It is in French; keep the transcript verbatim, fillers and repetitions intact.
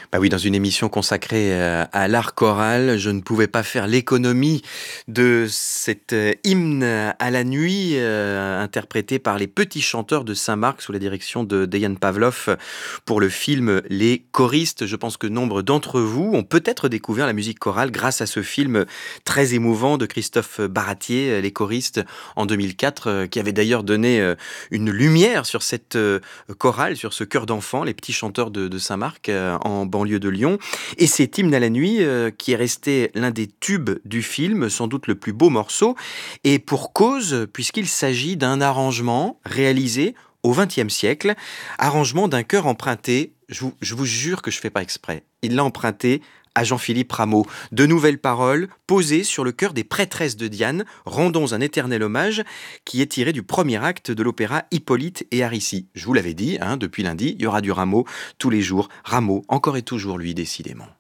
Bah oui, dans une émission consacrée euh, à l'art choral, je ne pouvais pas faire l'économie de cet euh, hymne à la nuit euh, interprété par les petits chanteurs de Saint-Marc sous la direction de Dejan Pavlov pour le film Les choristes. Je pense que nombre d'entre vous ont peut-être découvert la musique chorale grâce à ce film très émouvant de Christophe Baratier, euh, Les choristes, en deux mille quatre, euh, qui avait d'ailleurs donné euh, une lumière sur cette euh, chorale, sur ce chœur d'enfants, les petits chanteurs de, de Saint-Marc euh, en banlieue de Lyon. Et c'est Hymne à la nuit euh, qui est resté l'un des tubes du film, sans doute le plus beau morceau. Et pour cause, puisqu'il s'agit d'un arrangement réalisé au vingtième siècle, arrangement d'un chœur emprunté, je vous, je vous jure que je ne fais pas exprès, il l'a emprunté à Jean-Philippe Rameau. De nouvelles paroles posées sur le cœur des prêtresses de Diane, rendons un éternel hommage, qui est tiré du premier acte de l'opéra Hippolyte et Aricie. Je vous l'avais dit, hein, depuis lundi, il y aura du Rameau tous les jours. Rameau, encore et toujours lui, décidément.